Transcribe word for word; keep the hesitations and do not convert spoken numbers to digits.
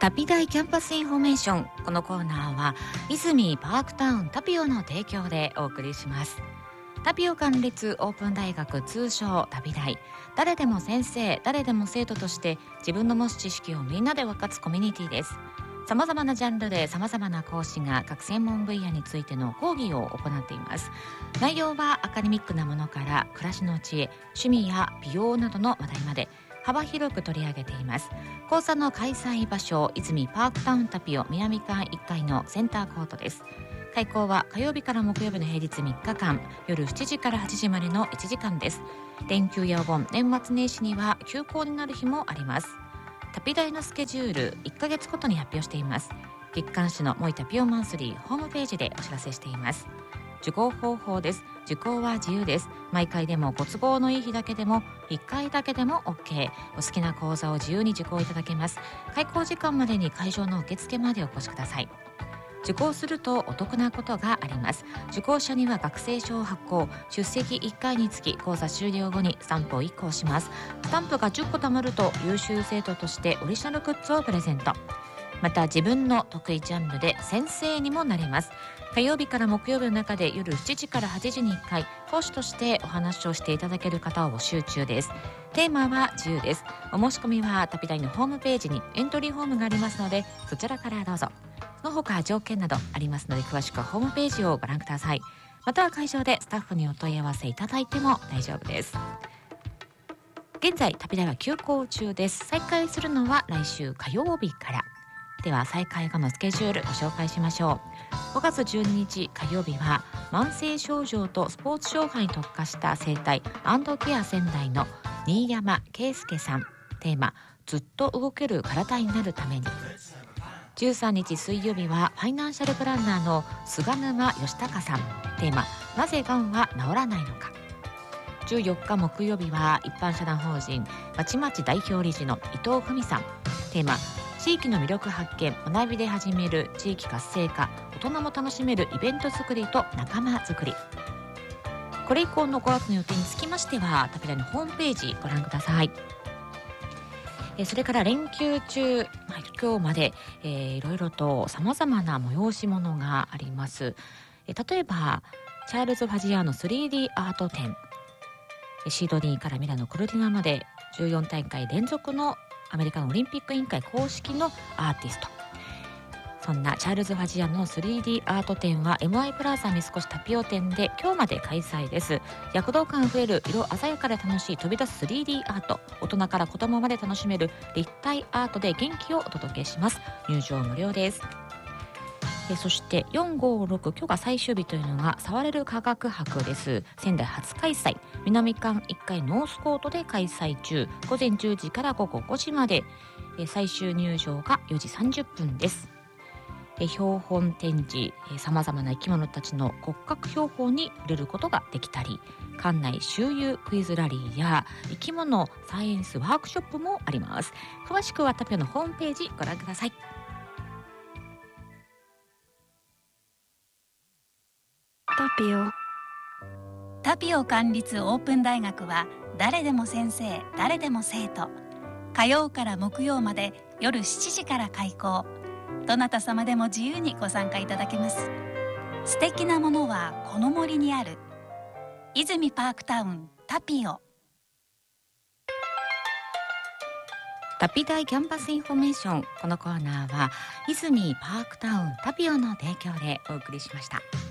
旅大キャンパスインフォメーション。このコーナーは泉パークタウンタピオの提供でお送りします。タピオ管立オープン大学、通称旅大。誰でも先生、誰でも生徒として自分の持つ知識をみんなで分かつコミュニティです。さまざまなジャンルでさまざまな講師が各専門分野についての講義を行っています。内容はアカデミックなものから暮らしの知恵、趣味や美容などの話題まで幅広く取り上げています。講座の開催場所、泉パークタウンタピオ南館いっかいのセンターコートです。開講は火曜日から木曜日の平日みっかかん、夜しちじからはちじまでのいちじかんです。連休やお盆、年末年始には休校になる日もあります。タピ大のスケジュール、いっかげつごとに発表しています。月刊誌のモイタピオマンスリーホームページでお知らせしています。受講方法です。受講は自由です。毎回でもご都合のいい日だけでもいっかいだけでも OK。 お好きな講座を自由に受講いただけます。開講時間までに会場の受付までお越しください。受講するとお得なことがあります。受講者には学生証を発行、出席いっかいにつき講座終了後にスタンプをいっこ押します。スタンプがじゅっこ貯まると優秀生徒としてオリジナルグッズをプレゼント。また自分の得意ジャンルで先生にもなれます。火曜日から木曜日の中で夜しちじからはちじにいっかい、講師としてお話をしていただける方を募集中です。テーマは自由です。お申し込みはタピ大のホームページにエントリーフォームがありますので、そちらからどうぞ。その他条件などありますので、詳しくはホームページをご覧ください。または会場でスタッフにお問い合わせいただいても大丈夫です。現在タピ大は休校中です。再開するのは来週火曜日から。では再開後のスケジュールご紹介しましょう。ごがつじゅうににち火曜日は慢性症状とスポーツ障害に特化した整体&ケア仙台の新山圭介さん。テーマ、ずっと動ける体になるために。じゅうさんにち水曜日はファイナンシャルプランナーの菅沼義孝さん。テーマ、なぜがんは治らないのか。じゅうよっか木曜日は一般社団法人まちまち代表理事の伊藤文さん。テーマ、地域の魅力発見、学びで始める地域活性化、大人も楽しめるイベント作りと仲間作り。これ以降のごがつの予定につきましてはタピ大のホームページご覧ください。えそれから連休中、まあ、今日まで、えー、いろいろとさまざまな催し物があります。え例えばチャールズ・ファジアーノ スリーディー アート展、シドニーからミラノ・コルティナまでじゅうよんたいかい連続のアメリカのオリンピック委員会公式のアーティスト。そんなチャールズ・ファジアーノの スリーディー アート展は エムアイ プラザ三越タピオ店で今日まで開催です。躍動感あふれる色鮮やかで楽しい飛び出す スリーディー アート、大人から子供まで楽しめる立体アートで元気をお届けします。入場無料です。えそしてよん、ご、ろく、今日が最終日というのが触れる科学博です。仙台初開催、南館いっかいノースコートで開催中。午前じゅうじから午後ごじまで。え最終入場がよじさんじゅっぷんです。え標本展示、さまざまな生き物たちの骨格標本に触れることができたり、館内周遊クイズラリーや生き物サイエンスワークショップもあります。詳しくはタピオのホームページご覧ください。 タピオタピオ管立オープン大学は誰でも先生、誰でも生徒。火曜から木曜まで夜しちじから開講。どなた様でも自由にご参加いただけます。素敵なものはこの森にある。泉パークタウンタピオ。 タピ大キャンパスインフォメーション。このコーナーは泉パークタウンタピオの提供でお送りしました。